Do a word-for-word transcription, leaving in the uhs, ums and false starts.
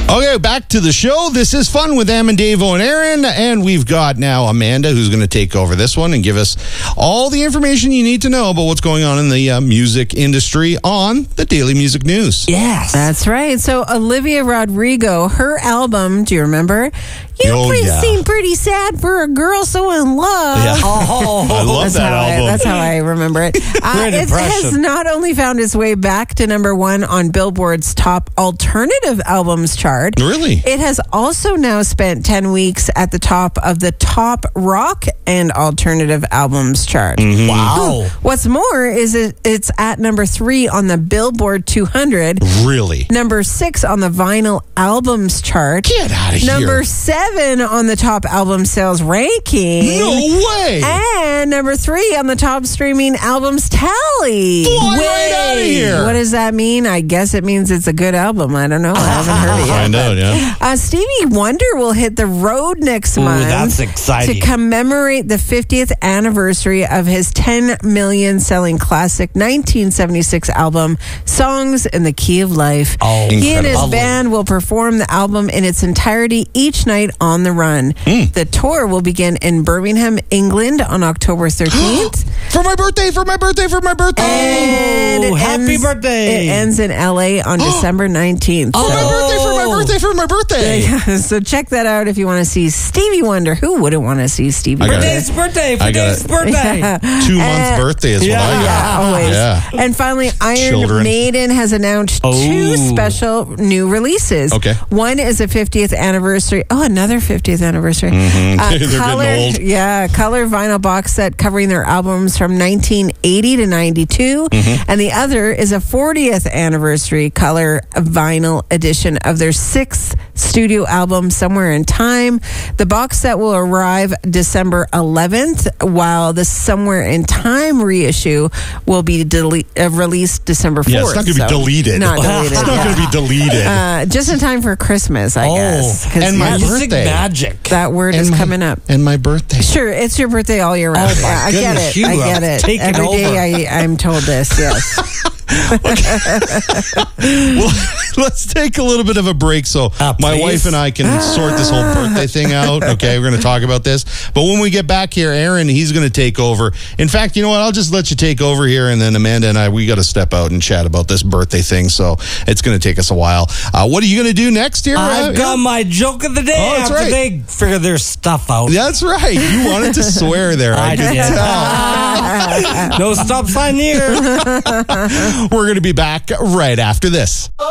Okay, back to the show. This is Fun with Am and Davo and Aaron, and we've got now Amanda who's going to take over this one and give us all the information you need to know about what's going on in the uh, music industry on the Daily Music News. Yes. That's right. So Olivia Rodrigo, her album, do you remember? You Oh, pretty, yeah. seem pretty sad for a girl so in love. Yeah. Oh, I love That's that how I, album. that's how I remember it. Uh, Great it impression. has not only found its way back to number one on Billboard's top alternative albums chart. Really? It has also now spent ten weeks at the top of the top rock and alternative albums chart. Mm-hmm. wow. What's more is it, it's at number three on the Billboard two hundred, Really? number six on the vinyl albums chart, Get out of here. number seven on the top album sales ranking. No way. And number three on the top streaming albums tally. Fly right out of here. What does that mean? I guess it means it's a good album. I don't know. I haven't heard it yet. Find out, yeah. Uh, Stevie Wonder will hit the road next Ooh, month. that's exciting. To commemorate the fiftieth anniversary of his ten million selling classic nineteen seventy-six album, Songs in the Key of Life. Oh, he and his incredible. band will perform the album in its entirety each night on the run. Mm. The tour will begin in Birmingham, England on October thirteenth. For my birthday, for my birthday, for my birthday. And it Oh, happy ends- birthday. It ends in L A on December nineteenth. For my So- birthday, for my birthday, for my birthday. So check that out if you want to see Stevie Wonder. Who wouldn't want to see Stevie I got Wonder? it. Today's birthday. For I got today's it. birthday. Two month Uh, birthday is what yeah. I got. Yeah, always. Yeah. And finally, Iron Children. Maiden has announced Oh. two special new releases. Okay. One is a fiftieth anniversary. Oh, another fiftieth anniversary. Mm-hmm. Uh, They're getting color, old. Yeah, color vinyl box set covering their albums from nineteen eighty to ninety-two. Mm-hmm. And the other is a fortieth anniversary color vinyl edition of their sixth studio album, Somewhere in Time. The box set will arrive December eleventh, while the Somewhere in Time reissue will be dele- uh, released December fourth. Yeah, it's not going to be So- deleted. Not deleted. It's not yeah. going to be deleted. Uh, just in time for Christmas, I Oh, guess. 'Cause and my yes, Music birthday. magic. that word And is my- coming up. And my birthday. Sure, it's your birthday all year round. Oh, my yeah, I get goodness, it. you I get have it. taken Every over. day I, I'm told this, yes. Well, let's take a little bit of a break so Uh, my please. wife and I can sort this whole birthday thing out. Okay, we're going to talk about this. But when we get back here, Aaron, he's going to take over. In fact, you know what? I'll just let you take over here, and then Amanda and I, we got to step out and chat about this birthday thing. So it's going to take us a while. Uh, what are you going to do next here? I've Uh, got my joke of the day Oh, that's after right. they figure their stuff out. That's right. You wanted to swear there. I, I could did. tell. No stop sign here. We're going to be back right after this.